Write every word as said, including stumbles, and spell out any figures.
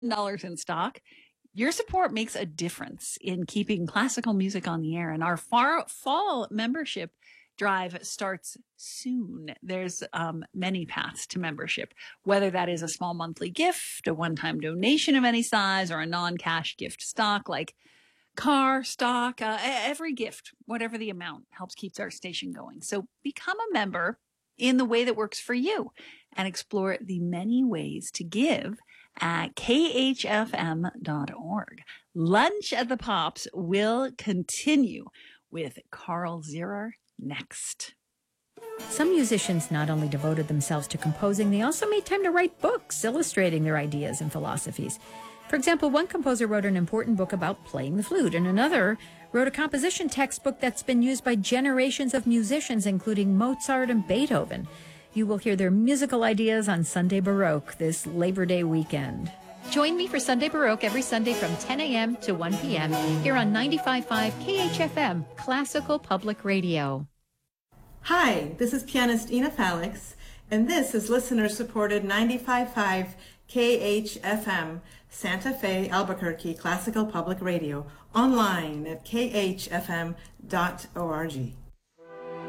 dollars in stock. Your support makes a difference in keeping classical music on the air, and our far, fall membership drive starts soon. There's um, many paths to membership, whether that is a small monthly gift, a one-time donation of any size, or a non-cash gift stock like car, stock, uh, every gift, whatever the amount, helps keeps our station going. So become a member in the way that works for you and explore the many ways to give at k h f m dot org. Lunch at the Pops will continue with Carl Zierer next. Some musicians not only devoted themselves to composing, they also made time to write books illustrating their ideas and philosophies. For example, one composer wrote an important book about playing the flute, and another wrote a composition textbook that's been used by generations of musicians, including Mozart and Beethoven. You will hear their musical ideas on Sunday Baroque this Labor Day weekend. Join me for Sunday Baroque every Sunday from ten a.m. to one p.m. here on ninety-five point five K H F M, Classical Public Radio. Hi, this is pianist Ina Falix, and this is listener-supported ninety-five point five K H F M, Santa Fe, Albuquerque Classical Public Radio, online at k h f m dot org.